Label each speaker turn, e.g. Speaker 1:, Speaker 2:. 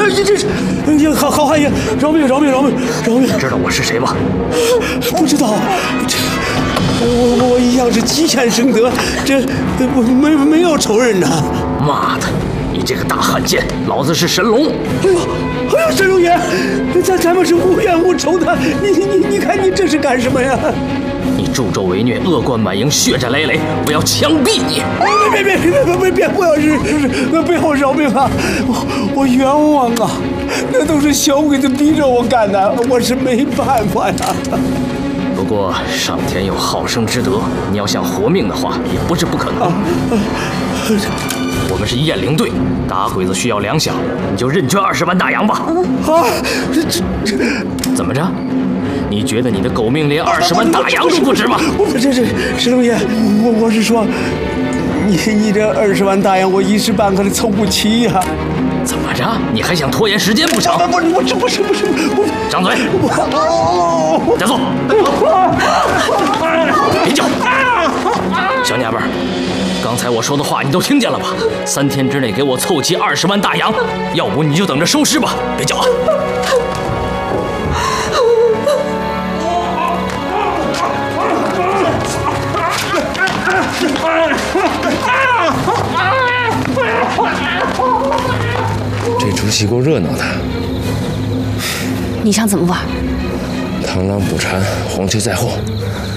Speaker 1: 好汉爷，饶命！
Speaker 2: 知道我是谁吗？
Speaker 1: 不知道，我一向是积欠生德，这没有仇人呐。
Speaker 2: 妈的，你这个大汉奸，老子是神龙！
Speaker 1: 哎呦，神龙爷，咱们是无冤无仇的，你看你这是干什么呀？
Speaker 2: 你助纣为虐，恶贯满盈，血债累累，我要枪毙你！
Speaker 1: 别！不要饶命啊！我冤枉啊！那都是小鬼子逼着我干的，我是没办法呀。
Speaker 2: 不过上天有好生之德，你要想活命的话，也不是不可能。我们是雁翎队，打鬼子需要粮饷，你就认捐20万大洋吧。怎么着？你觉得你的狗命连20万大洋都不值吗？
Speaker 1: 这石龙爷，我是说，你这20万大洋，我一时半刻的凑不齐呀。
Speaker 2: 怎么着？你还想拖延时间不成？
Speaker 1: 不是，
Speaker 2: 张嘴！加速！别叫！小娘们儿，刚才我说的话你都听见了吧？3天之内给我凑齐20万大洋，要不你就等着收尸吧！别叫啊！
Speaker 3: 这出戏够热闹的。
Speaker 4: 你想怎么玩？
Speaker 3: 螳螂捕蝉，黄雀在后。